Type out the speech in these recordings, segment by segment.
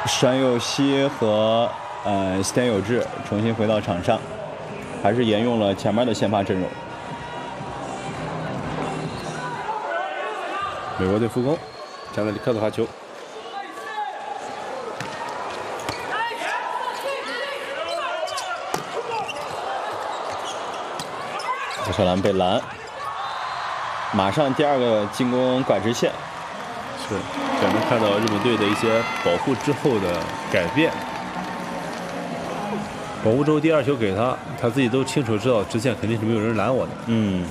山佑希和西田有志重新回到场上，还是沿用了前面的先发阵容。 美国队复攻，加纳里克的发球。 小小兰被拦，马上第二个进攻拐直线。 是，这能看到日本队的一些保护之后的改变。保护之后第二球给他，他自己都清楚知道直线肯定是没有人拦我的。 嗯。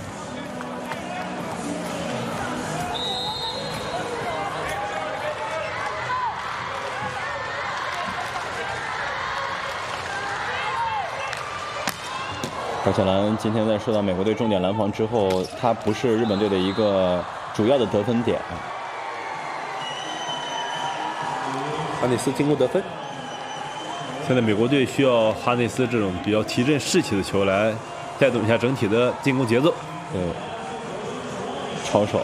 高晓兰今天在受到美国队重点拦防之后，他不是日本队的一个主要的得分点。 哈内斯进攻得分。现在美国队需要哈内斯这种比较提振士气的球来带动一下整体的进攻节奏。 对，抄手。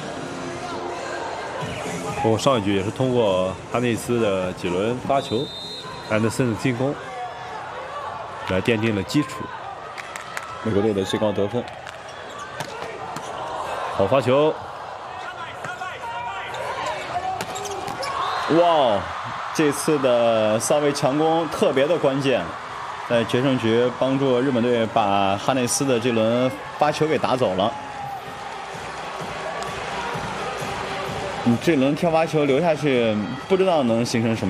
包括上一局也是通过哈内斯的几轮发球，安德森的进攻来奠定了基础。 美国队的最高得分。 好发球！ 哇，这次的三位强攻特别的关键，在决胜局帮助日本队把哈内斯的这轮发球给打走了。你这轮跳发球留下去，不知道能形成什么